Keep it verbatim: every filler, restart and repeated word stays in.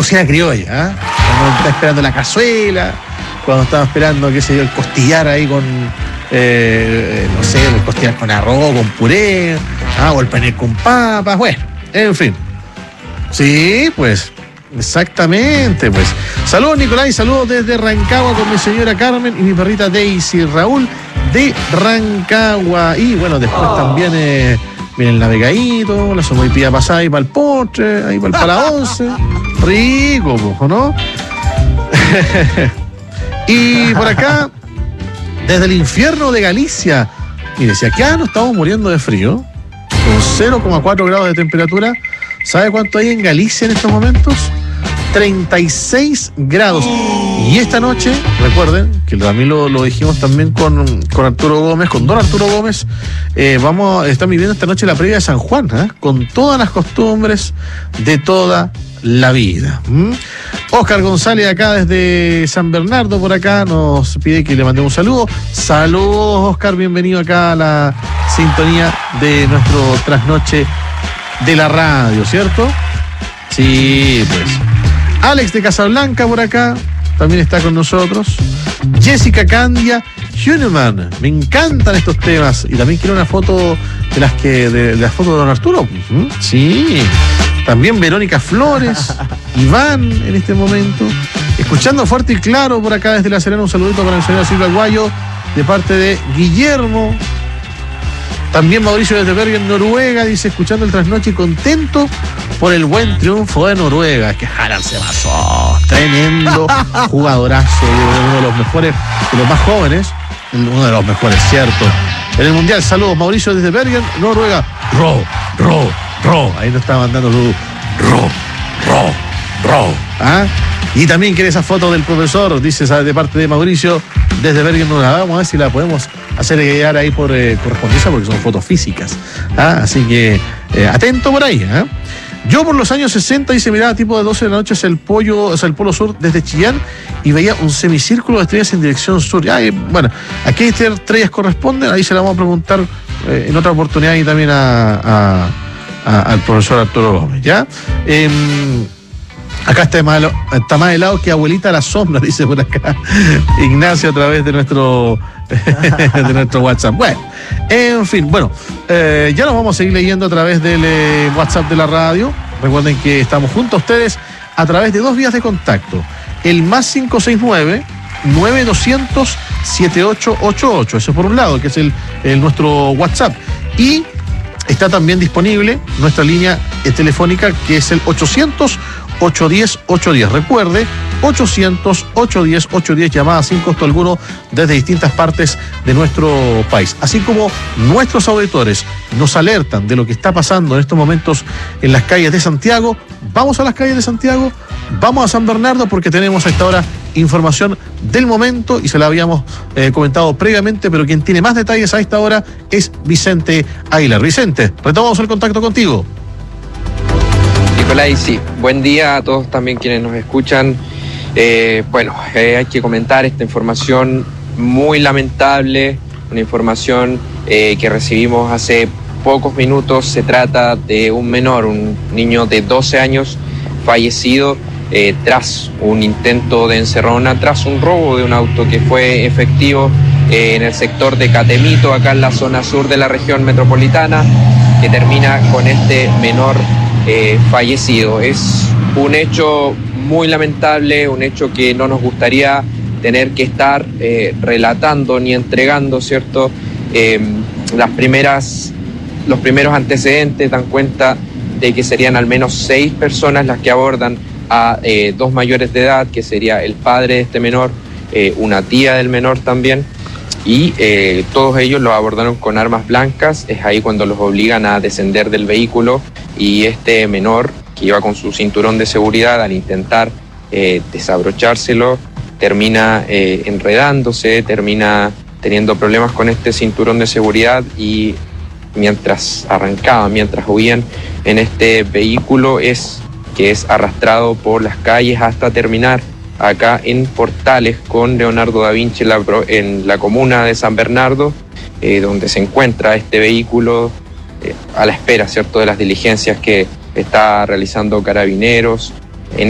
cocina criolla, ¿eh? Cuando está esperando la cazuela, cuando estaba esperando, qué sé yo, el costillar ahí con, eh, no sé, el costillar con arroz, con puré, ¿ah? O el panel con papas, bueno, en fin. Sí, pues, exactamente, pues. Saludos, Nicolás, saludos desde Rancagua con mi señora Carmen y mi perrita Daisy. Raúl de Rancagua. Y bueno, después oh. también eh, viene el navegadito, la sopaipilla pasada ahí para el postre, ahí para, para la once. Rico, ¿no? Y por acá, desde el infierno de Galicia, mire, si acá nos estamos muriendo de frío, con cero coma cuatro grados de temperatura, ¿sabe cuánto hay en Galicia en estos momentos? treinta y seis grados. Y esta noche, recuerden, que también lo, lo dijimos también con, con Arturo Gómez, con don Arturo Gómez, eh, vamos a estar viviendo esta noche la previa de San Juan, ¿eh? Con todas las costumbres de toda la vida. ¿Mm? Oscar González acá desde San Bernardo, por acá, nos pide que le mandemos un saludo. Saludos, Oscar, bienvenido acá a la sintonía de nuestro trasnoche de la radio, ¿cierto? Sí, pues. Alex de Casablanca por acá también está con nosotros. Jessica Candia Huneman, me encantan estos temas. Y también quiero una foto de las que de, de las fotos de don Arturo. ¿Mm? Sí. También Verónica Flores, Iván en este momento. Escuchando fuerte y claro por acá desde La Serena, un saludito para el señor Silva Aguayo de parte de Guillermo. También Mauricio desde Bergen, Noruega, dice, escuchando el trasnoche y contento por el buen triunfo de Noruega. Que Harald se basó. Tremendo jugadorazo, uno de los mejores, de los más jóvenes, uno de los mejores, cierto. En el Mundial, saludos, Mauricio desde Bergen, Noruega. Ro, ro, ro. Ahí nos está mandando su ro, ro, ro. ¿Ah? Y también quiere esa foto del profesor, dice de parte de Mauricio desde Bergen, Noruega. Vamos a ver si la podemos hacer llegar ahí por eh, correspondencia, porque son fotos físicas. ¿Ah? Así que eh, atento por ahí. ¿eh? Yo por los años sesenta hice mirada tipo de doce de la noche hacia el, pollo, hacia el polo sur desde Chillán y veía un semicírculo de estrellas en dirección sur. Ay, bueno, ¿a qué estrellas corresponden? Ahí se la vamos a preguntar eh, en otra oportunidad y también a, a, a, al profesor Arturo Gómez. ¿Ya? Eh, Acá está más, está más helado que abuelita a la sombra, dice por acá Ignacio a través de nuestro de nuestro WhatsApp. Bueno, en fin, bueno, eh, ya nos vamos a seguir leyendo a través del eh, WhatsApp de la radio. Recuerden que estamos junto a ustedes a través de dos vías de contacto. El más cinco seis nueve, nueve dos cero cero, siete ocho ocho ocho. Eso por un lado, que es el, el nuestro WhatsApp. Y está también disponible nuestra línea eh, telefónica, que es el ochocientos, ochocientos diez, ochocientos diez. Recuerde, ochocientos, ochocientos diez, ochocientos diez, llamadas sin costo alguno desde distintas partes de nuestro país. Así como nuestros auditores nos alertan de lo que está pasando en estos momentos en las calles de Santiago, vamos a las calles de Santiago, vamos a San Bernardo, porque tenemos a esta hora información del momento y se la habíamos eh, comentado previamente, pero quien tiene más detalles a esta hora es Vicente Aguilar. Vicente, retomamos el contacto contigo. Nicolás, sí, buen día a todos también quienes nos escuchan. Eh, bueno, eh, hay que comentar esta información muy lamentable, una información eh, que recibimos hace pocos minutos. Se trata de un menor, un niño de doce años fallecido eh, tras un intento de encerrona, tras un robo de un auto que fue efectivo eh, en el sector de Catemito, acá en la zona sur de la región metropolitana, que termina con este menor Eh, fallecido. Es un hecho muy lamentable, un hecho que no nos gustaría tener que estar eh, relatando ni entregando, ¿cierto? Eh, las primeras, los primeros antecedentes dan cuenta de que serían al menos seis personas las que abordan a eh, dos mayores de edad, que sería el padre de este menor, eh, una tía del menor también, y eh, todos ellos los abordaron con armas blancas. Es ahí cuando los obligan a descender del vehículo, y este menor, que iba con su cinturón de seguridad, al intentar eh, desabrochárselo, termina eh, enredándose, termina teniendo problemas con este cinturón de seguridad, y mientras arrancaban, mientras huían en este vehículo, es que es arrastrado por las calles hasta terminar acá en Portales con Leonardo da Vinci en la, en la comuna de San Bernardo, eh, donde se encuentra este vehículo eh, a la espera, ¿cierto?, de las diligencias que está realizando Carabineros